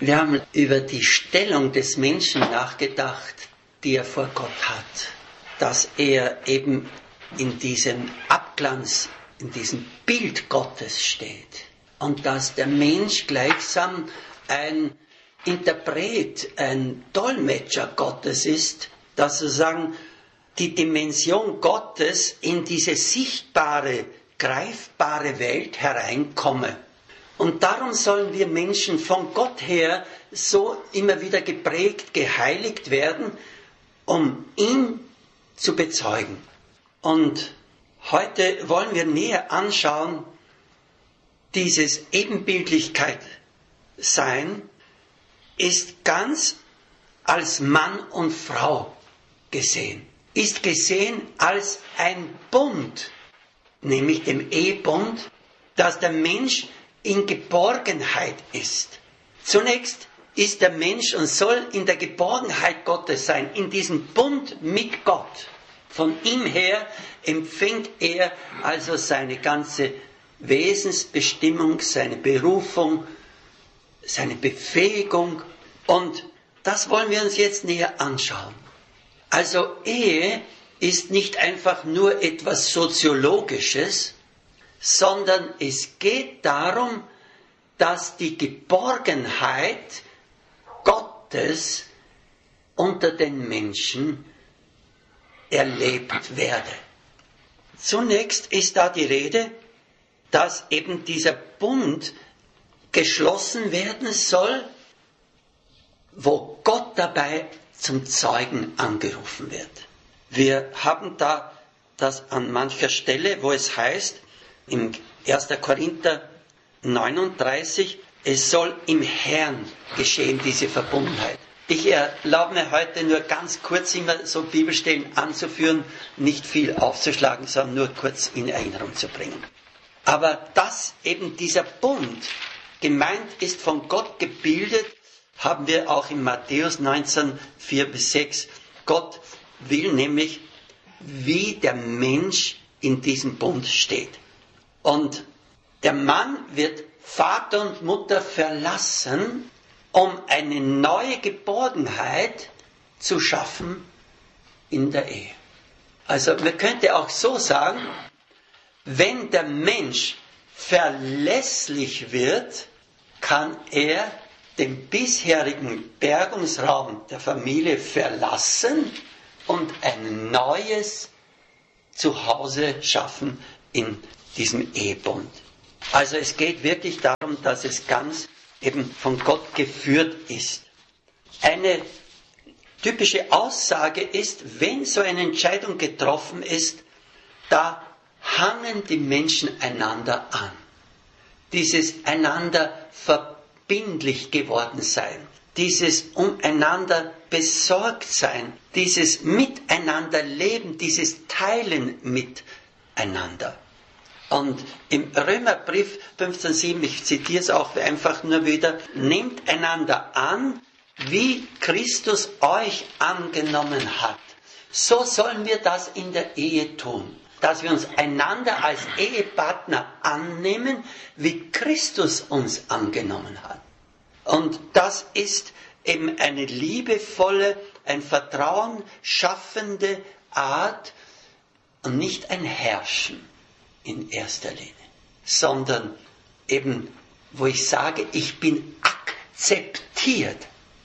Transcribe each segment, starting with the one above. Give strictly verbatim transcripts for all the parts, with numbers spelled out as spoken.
Wir haben über die Stellung des Menschen nachgedacht, die er vor Gott hat. Dass er eben in diesem Abglanz, in diesem Bild Gottes steht. Und dass der Mensch gleichsam ein Interpret, ein Dolmetscher Gottes ist, dass sozusagen die Dimension Gottes in diese sichtbare, greifbare Welt hereinkomme. Und darum sollen wir Menschen von Gott her so immer wieder geprägt, geheiligt werden, um ihn zu bezeugen. Und heute wollen wir näher anschauen, dieses Ebenbildlichkeit sein ist ganz als Mann und Frau gesehen. Ist gesehen als ein Bund, nämlich dem Ehebund, dass der Mensch in Geborgenheit ist. Zunächst ist der Mensch und soll in der Geborgenheit Gottes sein, in diesem Bund mit Gott. Von ihm her empfängt er also seine ganze Wesensbestimmung, seine Berufung, seine Befähigung. Und das wollen wir uns jetzt näher anschauen. Also Ehe ist nicht einfach nur etwas Soziologisches, sondern es geht darum, dass die Geborgenheit Gottes unter den Menschen erlebt werde. Zunächst ist da die Rede, dass eben dieser Bund geschlossen werden soll, wo Gott dabei zum Zeugen angerufen wird. Wir haben da das an mancher Stelle, wo es heißt, im erster Korinther neununddreißig, es soll im Herrn geschehen, diese Verbundenheit. Ich erlaube mir heute nur ganz kurz immer so Bibelstellen anzuführen, nicht viel aufzuschlagen, sondern nur kurz in Erinnerung zu bringen. Aber dass eben dieser Bund gemeint ist, von Gott gebildet, haben wir auch in Matthäus neunzehn, vier bis sechs. Gott will nämlich, wie der Mensch in diesem Bund steht. Und der Mann wird Vater und Mutter verlassen, um eine neue Geborgenheit zu schaffen in der Ehe. Also man könnte auch so sagen, wenn der Mensch verlässlich wird, kann er den bisherigen Bergungsraum der Familie verlassen und ein neues Zuhause schaffen in diesem Ehebund. Also es geht wirklich darum, dass es ganz eben von Gott geführt ist. Eine typische Aussage ist, wenn so eine Entscheidung getroffen ist, da hangen die Menschen einander an. Dieses einander verbindlich geworden sein, dieses umeinander besorgt sein, dieses miteinander leben, dieses Teilen miteinander. Und im Römerbrief fünfzehn sieben, ich zitiere es auch einfach nur wieder, nehmt einander an, wie Christus euch angenommen hat. So sollen wir das in der Ehe tun, dass wir uns einander als Ehepartner annehmen, wie Christus uns angenommen hat. Und das ist eben eine liebevolle, ein Vertrauen schaffende Art und nicht ein Herrschen in erster Linie, sondern eben, wo ich sage, ich bin akzeptiert,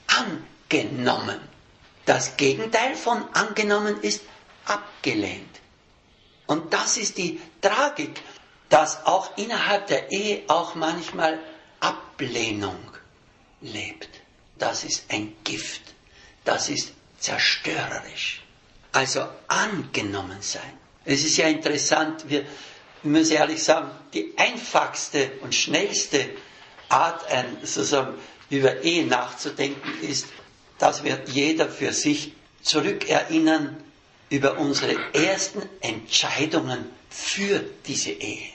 angenommen. Das Gegenteil von angenommen ist abgelehnt. Und das ist die Tragik, dass auch innerhalb der Ehe auch manchmal Ablehnung lebt. Das ist ein Gift. Das ist zerstörerisch. Also angenommen sein. Es ist ja interessant, wir Ich muss ehrlich sagen, die einfachste und schnellste Art, ein, sozusagen über Ehe nachzudenken, ist, dass wir jeder für sich zurückerinnern über unsere ersten Entscheidungen für diese Ehe.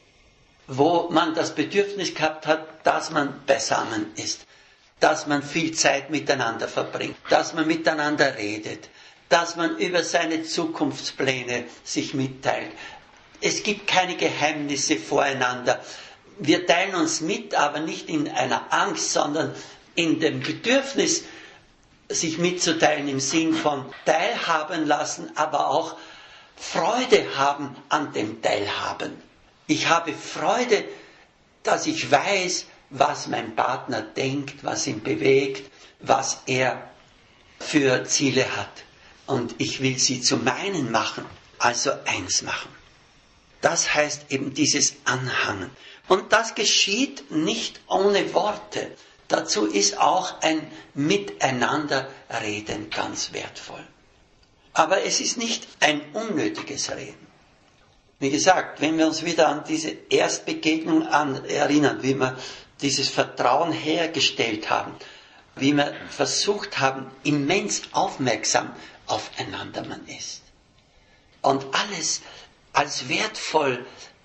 Wo man das Bedürfnis gehabt hat, dass man beisammen ist, dass man viel Zeit miteinander verbringt, dass man miteinander redet, dass man über seine Zukunftspläne sich mitteilt. Es gibt keine Geheimnisse voreinander. Wir teilen uns mit, aber nicht in einer Angst, sondern in dem Bedürfnis, sich mitzuteilen im Sinn von teilhaben lassen, aber auch Freude haben an dem Teilhaben. Ich habe Freude, dass ich weiß, was mein Partner denkt, was ihn bewegt, was er für Ziele hat. Und ich will sie zu meinen machen, also eins machen. Das heißt eben dieses Anhangen. Und das geschieht nicht ohne Worte. Dazu ist auch ein Miteinanderreden ganz wertvoll. Aber es ist nicht ein unnötiges Reden. Wie gesagt, wenn wir uns wieder an diese Erstbegegnung an erinnern, wie wir dieses Vertrauen hergestellt haben, wie wir versucht haben, immens aufmerksam aufeinander man ist. Und alles als wertvoll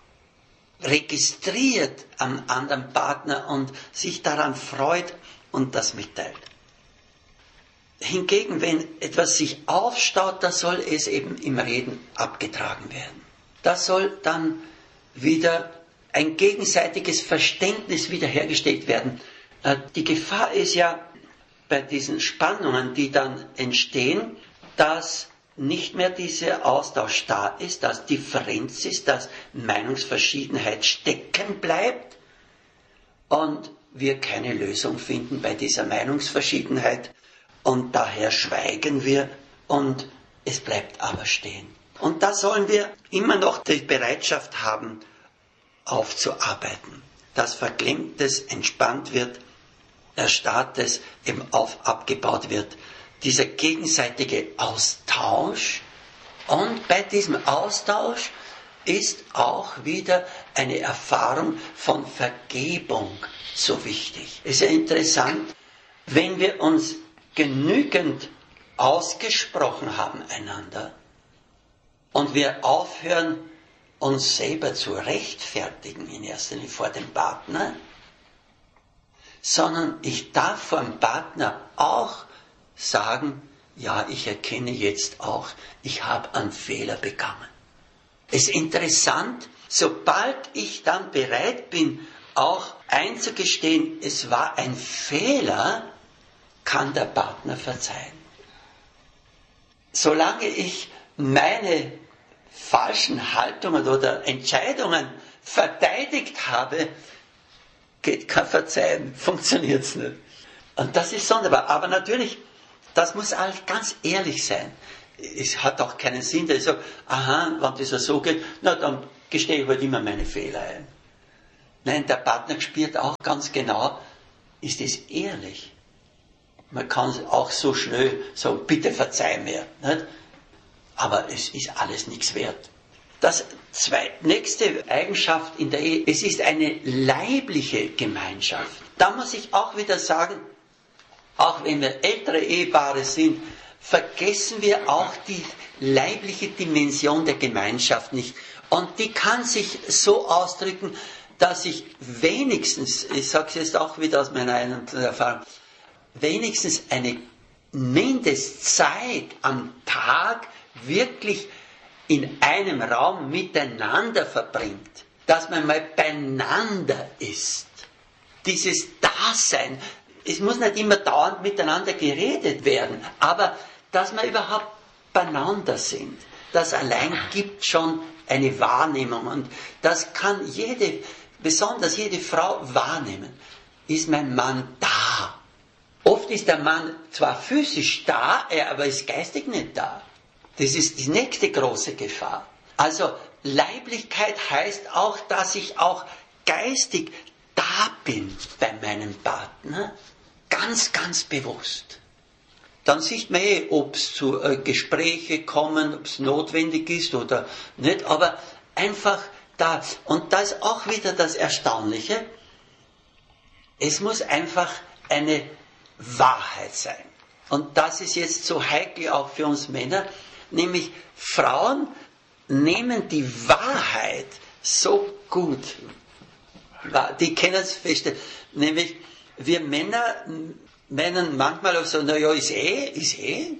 registriert am anderen Partner und sich daran freut und das mitteilt. Hingegen, wenn etwas sich aufstaut, da soll es eben im Reden abgetragen werden. Da soll dann wieder ein gegenseitiges Verständnis wiederhergestellt werden. Die Gefahr ist ja bei diesen Spannungen, die dann entstehen, dass nicht mehr dieser Austausch da ist, dass Differenz ist, dass Meinungsverschiedenheit stecken bleibt und wir keine Lösung finden bei dieser Meinungsverschiedenheit und daher schweigen wir und es bleibt aber stehen. Und da sollen wir immer noch die Bereitschaft haben, aufzuarbeiten, dass Verklemmtes entspannt wird, Erstarrtes eben auf abgebaut wird. Dieser gegenseitige Austausch, und bei diesem Austausch ist auch wieder eine Erfahrung von Vergebung so wichtig. Es ist ja interessant, wenn wir uns genügend ausgesprochen haben einander und wir aufhören, uns selber zu rechtfertigen, in erster Linie vor dem Partner, sondern ich darf vor dem Partner auch sagen, ja, ich erkenne jetzt auch, ich habe einen Fehler begangen. Es ist interessant, sobald ich dann bereit bin, auch einzugestehen, es war ein Fehler, kann der Partner verzeihen. Solange ich meine falschen Haltungen oder Entscheidungen verteidigt habe, geht kein Verzeihen, funktioniert es nicht. Und das ist sonderbar. Aber natürlich, das muss alles ganz ehrlich sein. Es hat auch keinen Sinn, dass ich sage, aha, wenn das so geht, na dann gestehe ich halt immer meine Fehler ein. Nein, der Partner spürt auch ganz genau, ist es ehrlich. Man kann auch so schnell sagen, bitte verzeih mir. Nicht? Aber es ist alles nichts wert. Das zweite, nächste Eigenschaft in der Ehe, es ist eine leibliche Gemeinschaft. Da muss ich auch wieder sagen, auch wenn wir ältere Ehepaare sind, vergessen wir auch die leibliche Dimension der Gemeinschaft nicht. Und die kann sich so ausdrücken, dass ich wenigstens, ich sage es jetzt auch wieder aus meiner eigenen Erfahrung, wenigstens eine Mindestzeit am Tag wirklich in einem Raum miteinander verbringt, dass man mal beieinander ist. Dieses Dasein, es muss nicht immer dauernd miteinander geredet werden, aber dass wir überhaupt beieinander sind, das allein gibt schon eine Wahrnehmung und das kann jede, besonders jede Frau wahrnehmen. Ist mein Mann da? Oft ist der Mann zwar physisch da, er aber ist geistig nicht da. Das ist die nächste große Gefahr. Also Leiblichkeit heißt auch, dass ich auch geistig da bin bei meinem Partner, ganz, ganz bewusst. Dann sieht man eh, ob es zu äh, Gesprächen kommen, ob es notwendig ist oder nicht, aber einfach da. Und da ist auch wieder das Erstaunliche, es muss einfach eine Wahrheit sein. Und das ist jetzt so heikel auch für uns Männer, nämlich Frauen nehmen die Wahrheit so gut, die können es feststellen, nämlich wir Männer meinen manchmal auch so, naja, ist eh, ist eh,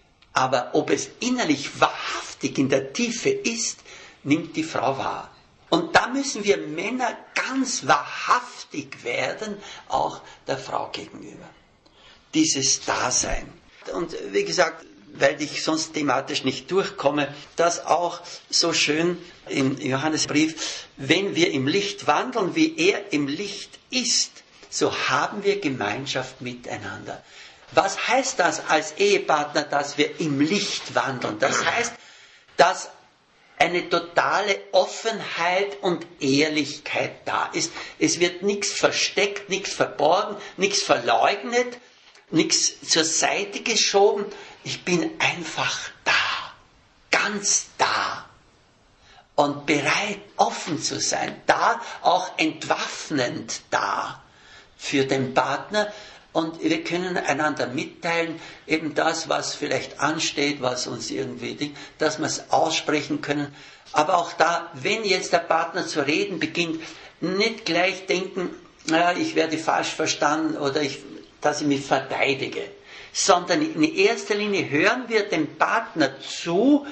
aber ob es innerlich wahrhaftig in der Tiefe ist, nimmt die Frau wahr. Und da müssen wir Männer ganz wahrhaftig werden, auch der Frau gegenüber. Dieses Dasein. Und wie gesagt, weil ich sonst thematisch nicht durchkomme, das auch so schön im Johannesbrief, wenn wir im Licht wandeln, wie er im Licht ist, so haben wir Gemeinschaft miteinander. Was heißt das als Ehepartner, dass wir im Licht wandeln? Das heißt, dass eine totale Offenheit und Ehrlichkeit da ist. Es wird nichts versteckt, nichts verborgen, nichts verleugnet, nichts zur Seite geschoben. Ich bin einfach da, ganz da und bereit, offen zu sein, da auch entwaffnend da für den Partner. Und wir können einander mitteilen, eben das, was vielleicht ansteht, was uns irgendwie, dass wir es aussprechen können. Aber auch da, wenn jetzt der Partner zu reden beginnt, nicht gleich denken, naja, ich werde falsch verstanden oder ich, dass ich mich verteidige. Sondern in erster Linie hören wir dem Partner zu,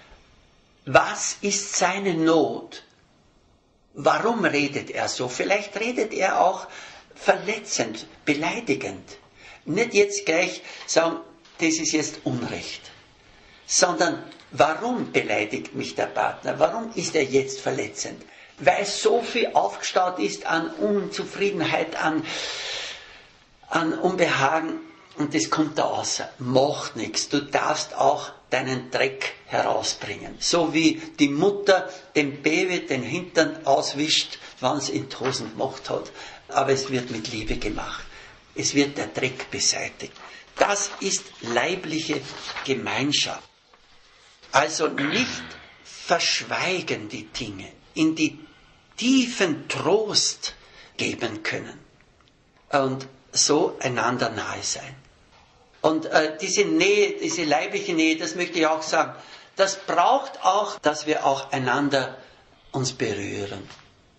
was ist seine Not? Warum redet er so? Vielleicht redet er auch verletzend, beleidigend. Nicht jetzt gleich sagen, das ist jetzt Unrecht, sondern warum beleidigt mich der Partner? Warum ist er jetzt verletzend? Weil so viel aufgestaut ist an Unzufriedenheit, an, an Unbehagen und das kommt da raus. Macht nichts, du darfst auch deinen Dreck herausbringen. So wie die Mutter dem Baby den Hintern auswischt, wenn es in die Hosen gemacht hat. Aber es wird mit Liebe gemacht. Es wird der Dreck beseitigt. Das ist leibliche Gemeinschaft. Also nicht verschweigen die Dinge, in die tiefen Trost geben können und so einander nahe sein. Und äh, diese Nähe, diese leibliche Nähe, das möchte ich auch sagen, das braucht auch, dass wir auch einander uns berühren.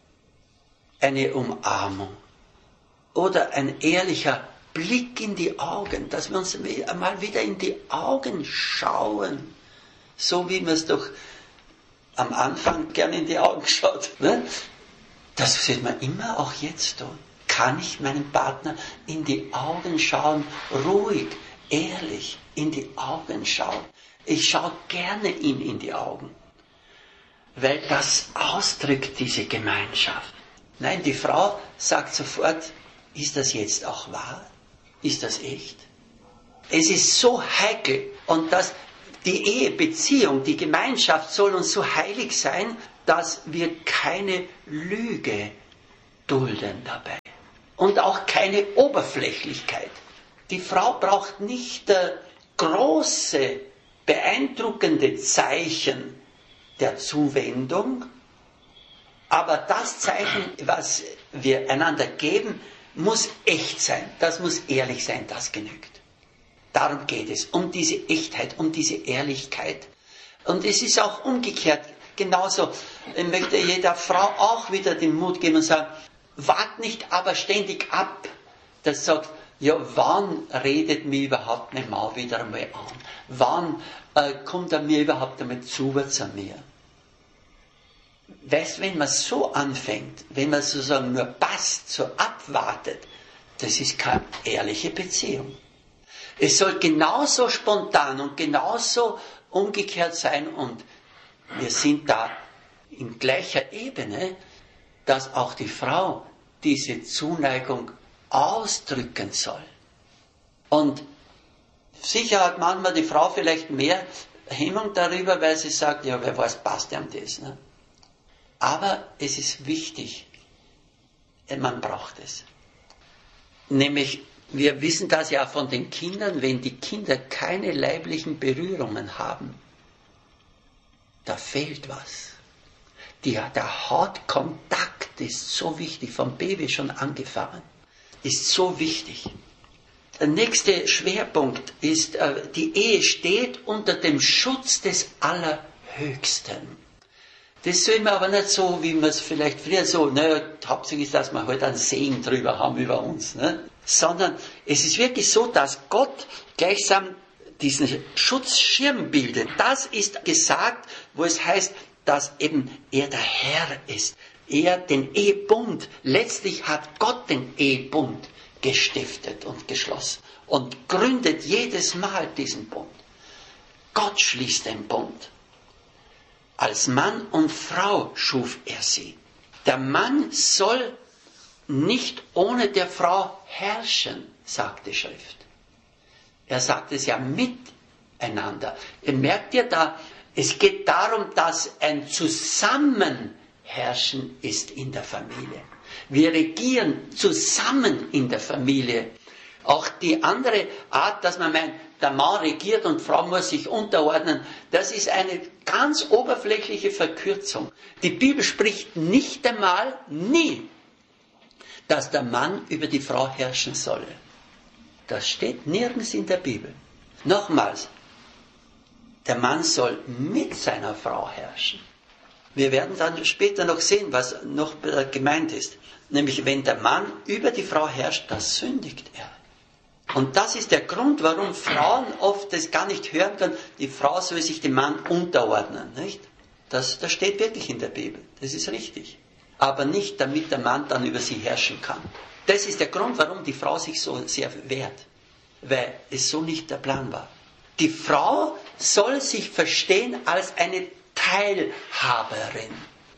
Eine Umarmung oder ein ehrlicher Blick in die Augen, dass wir uns einmal wieder in die Augen schauen, so wie man es doch am Anfang gerne in die Augen schaut. Ne? Das sollte man immer auch jetzt tun. Kann ich meinem Partner in die Augen schauen, ruhig, ehrlich in die Augen schauen. Ich schaue gerne ihm in die Augen, weil das ausdrückt diese Gemeinschaft. Nein, die Frau sagt sofort, ist das jetzt auch wahr? Ist das echt? Es ist so heikel und das, die Ehebeziehung, die Gemeinschaft soll uns so heilig sein, dass wir keine Lüge dulden dabei. Und auch keine Oberflächlichkeit. Die Frau braucht nicht äh, große, beeindruckende Zeichen der Zuwendung, aber das Zeichen, was wir einander geben, muss echt sein, das muss ehrlich sein, das genügt. Darum geht es, um diese Echtheit, um diese Ehrlichkeit. Und es ist auch umgekehrt genauso. Ich möchte jeder Frau auch wieder den Mut geben und sagen, wart nicht aber ständig ab, das sagt, ja, wann redet mir überhaupt mein Mann wieder einmal an? Wann äh, kommt er mir überhaupt einmal zu, zu mir? Weißt, wenn man so anfängt, wenn man sozusagen nur passt, so abwartet, das ist keine ehrliche Beziehung. Es soll genauso spontan und genauso umgekehrt sein und wir sind da in gleicher Ebene, dass auch die Frau diese Zuneigung ausdrücken soll. Und sicher hat manchmal die Frau vielleicht mehr Hemmung darüber, weil sie sagt, ja, wer weiß, passt ihm das. Ne? Aber es ist wichtig, man braucht es. Nämlich, wir wissen das ja von den Kindern, wenn die Kinder keine leiblichen Berührungen haben, da fehlt was. Die, der Hautkontakt ist so wichtig, vom Baby schon angefangen, ist so wichtig. Der nächste Schwerpunkt ist, die Ehe steht unter dem Schutz des Allerhöchsten. Das soll man aber nicht so, wie man es vielleicht früher so, naja, hauptsächlich ist, dass wir halt einen Segen drüber haben über uns, ne? Sondern es ist wirklich so, dass Gott gleichsam diesen Schutzschirm bildet. Das ist gesagt, wo es heißt, dass eben er der Herr ist. Er den Ehebund, letztlich hat Gott den Ehebund gestiftet und geschlossen und gründet jedes Mal diesen Bund. Gott schließt den Bund. Als Mann und Frau schuf er sie. Der Mann soll nicht ohne der Frau herrschen, sagt die Schrift. Er sagt es ja miteinander. Ihr merkt ja da, es geht darum, dass ein Zusammenherrschen ist in der Familie. Wir regieren zusammen in der Familie. Auch die andere Art, dass man meint, der Mann regiert und Frau muss sich unterordnen, das ist eine ganz oberflächliche Verkürzung. Die Bibel spricht nicht einmal, nie, dass der Mann über die Frau herrschen solle. Das steht nirgends in der Bibel. Nochmals, der Mann soll mit seiner Frau herrschen. Wir werden dann später noch sehen, was noch gemeint ist. Nämlich, wenn der Mann über die Frau herrscht, dann sündigt er. Und das ist der Grund, warum Frauen oft das gar nicht hören können. Die Frau soll sich dem Mann unterordnen, nicht? Das, das steht wirklich in der Bibel. Das ist richtig. Aber nicht, damit der Mann dann über sie herrschen kann. Das ist der Grund, warum die Frau sich so sehr wehrt. Weil es so nicht der Plan war. Die Frau soll sich verstehen als eine Teilhaberin.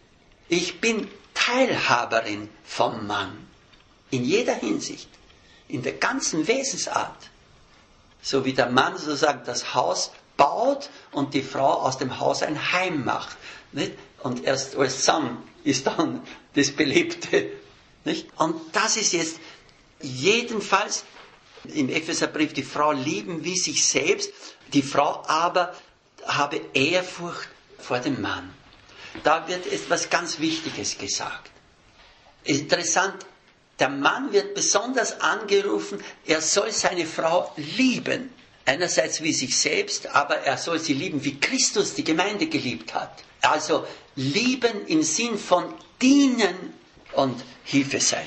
Ich bin Teilhaberin vom Mann. In jeder Hinsicht. In der ganzen Wesensart. So wie der Mann sozusagen das Haus baut und die Frau aus dem Haus ein Heim macht. Nicht? Und erst alles zusammen ist dann das Belebte. Nicht? Und das ist jetzt jedenfalls im Epheserbrief, die Frau lieben wie sich selbst, die Frau aber habe Ehrfurcht vor dem Mann. Da wird etwas ganz Wichtiges gesagt. Interessant, der Mann wird besonders angerufen, er soll seine Frau lieben. Einerseits wie sich selbst, aber er soll sie lieben, wie Christus die Gemeinde geliebt hat. Also lieben im Sinn von dienen und Hilfe sein.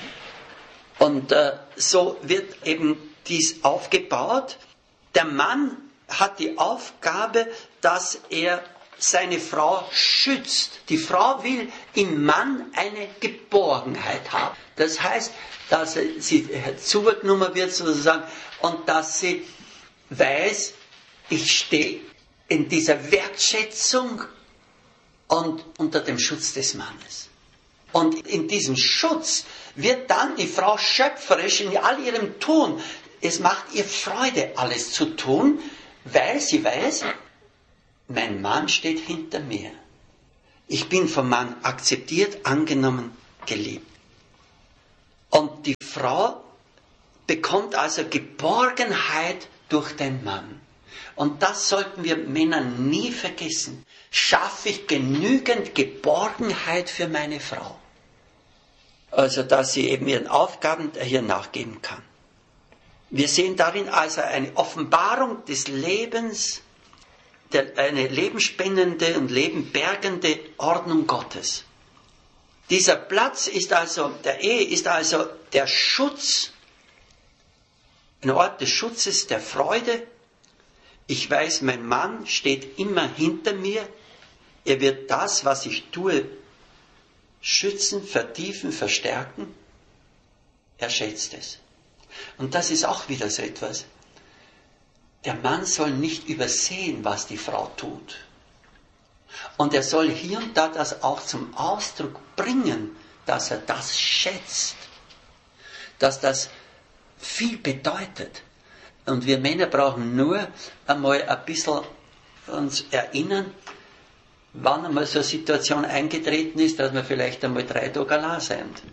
Und äh, so wird eben dies aufgebaut. Der Mann hat die Aufgabe, dass er seine Frau schützt. Die Frau will im Mann eine Geborgenheit haben. Das heißt, dass sie zugenommen wird sozusagen und dass sie weiß, ich stehe in dieser Wertschätzung und unter dem Schutz des Mannes. Und in diesem Schutz wird dann die Frau schöpferisch in all ihrem Tun. Es macht ihr Freude, alles zu tun, weil sie weiß, mein Mann steht hinter mir. Ich bin vom Mann akzeptiert, angenommen, geliebt. Und die Frau bekommt also Geborgenheit durch den Mann. Und das sollten wir Männer nie vergessen. Schaffe ich genügend Geborgenheit für meine Frau? Also, dass sie eben ihren Aufgaben hier nachgeben kann. Wir sehen darin also eine Offenbarung des Lebens, der, eine lebenspendende und lebenbergende Ordnung Gottes. Dieser Platz ist also, der Ehe ist also der Schutz, ein Ort des Schutzes, der Freude. Ich weiß, mein Mann steht immer hinter mir. Er wird das, was ich tue, schützen, vertiefen, verstärken. Er schätzt es. Und das ist auch wieder so etwas. Der Mann soll nicht übersehen, was die Frau tut. Und er soll hier und da das auch zum Ausdruck bringen, dass er das schätzt. Dass das viel bedeutet. Und wir Männer brauchen nur einmal ein bisschen uns erinnern, wann einmal so eine Situation eingetreten ist, dass wir vielleicht einmal drei Tage allein sind.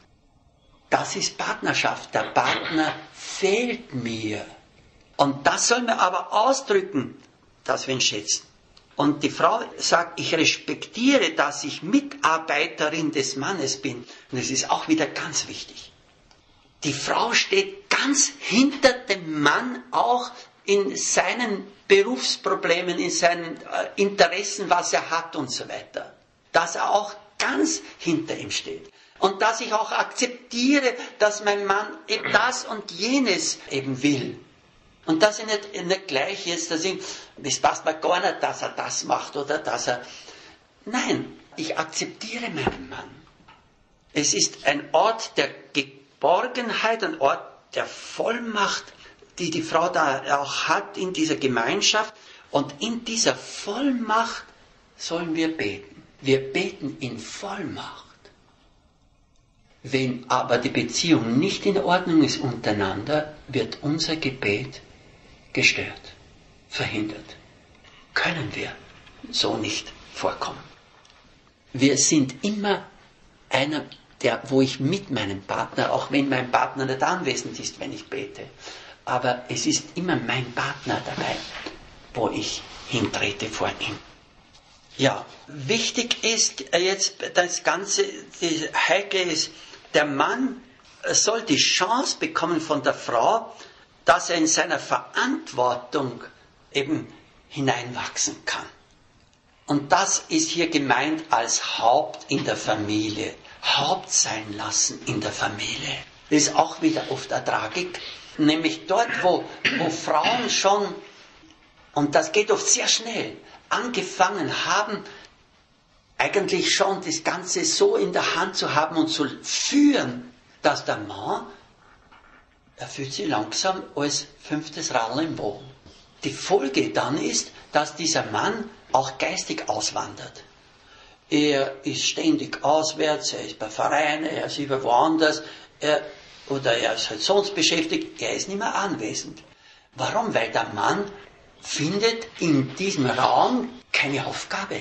Das ist Partnerschaft. Der Partner fehlt mir. Und das soll man aber ausdrücken, dass wir ihn schätzen. Und die Frau sagt, ich respektiere, dass ich Mitarbeiterin des Mannes bin. Und das ist auch wieder ganz wichtig. Die Frau steht ganz hinter dem Mann, auch in seinen Berufsproblemen, in seinen Interessen, was er hat und so weiter. Dass er auch ganz hinter ihm steht. Und dass ich auch akzeptiere, dass mein Mann eben das und jenes eben will. Und dass er nicht, nicht gleich jetzt, dass ich, es passt mir gar nicht, dass er das macht oder dass er Nein, ich akzeptiere meinen Mann. Es ist ein Ort der Geborgenheit, ein Ort der Vollmacht, die die Frau da auch hat in dieser Gemeinschaft. Und in dieser Vollmacht sollen wir beten. Wir beten in Vollmacht. Wenn aber die Beziehung nicht in Ordnung ist untereinander, wird unser Gebet gestört, verhindert. Können wir so nicht vorkommen. Wir sind immer einer, der, wo ich mit meinem Partner, auch wenn mein Partner nicht anwesend ist, wenn ich bete, aber es ist immer mein Partner dabei, wo ich hintrete vor ihm. Ja, wichtig ist jetzt das Ganze, die Heike ist, der Mann soll die Chance bekommen von der Frau, dass er in seiner Verantwortung eben hineinwachsen kann. Und das ist hier gemeint als Haupt in der Familie. Haupt sein lassen in der Familie. Das ist auch wieder oft eine Tragik. Nämlich dort, wo, wo Frauen schon, und das geht oft sehr schnell, angefangen haben, eigentlich schon das Ganze so in der Hand zu haben und zu führen, dass der Mann, er fühlt sich langsam als fünftes Radl im Bogen. Die Folge dann ist, dass dieser Mann auch geistig auswandert. Er ist ständig auswärts, er ist bei Vereinen, er ist über woanders, er, oder er ist halt sonst beschäftigt, er ist nicht mehr anwesend. Warum? Weil der Mann findet in diesem Raum keine Aufgabe.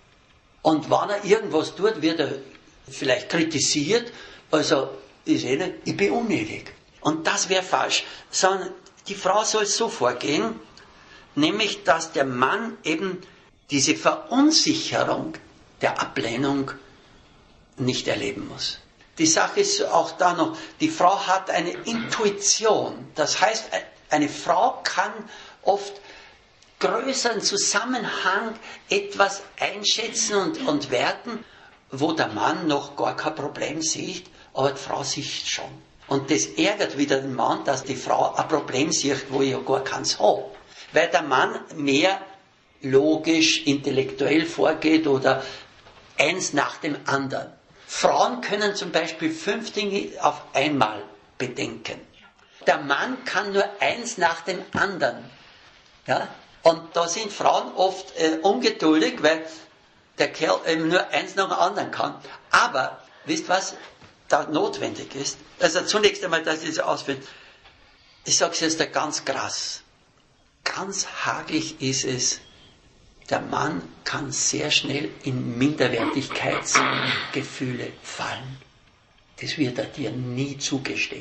Und wenn er irgendwas tut, wird er vielleicht kritisiert, also ist eh nicht, ich bin unnötig. Und das wäre falsch. Sondern die Frau soll so vorgehen, nämlich dass der Mann eben diese Verunsicherung der Ablehnung nicht erleben muss. Die Sache ist auch da noch, die Frau hat eine Intuition. Das heißt, eine Frau kann oft größeren Zusammenhang etwas einschätzen und, und werten, wo der Mann noch gar kein Problem sieht, aber die Frau sieht schon. Und das ärgert wieder den Mann, dass die Frau ein Problem sieht, wo ich ja gar keins habe. Weil der Mann mehr logisch, intellektuell vorgeht oder eins nach dem anderen. Frauen können zum Beispiel fünf Dinge auf einmal bedenken. Der Mann kann nur eins nach dem anderen. Ja? Und da sind Frauen oft äh, ungeduldig, weil der Kerl eben nur eins nach dem anderen kann. Aber, wisst was da notwendig ist? Also zunächst einmal, dass ich das ausführe. Ich sage es jetzt ganz krass. Ganz hagelig ist es, der Mann kann sehr schnell in Minderwertigkeitsgefühle fallen. Das wird er dir nie zugestehen.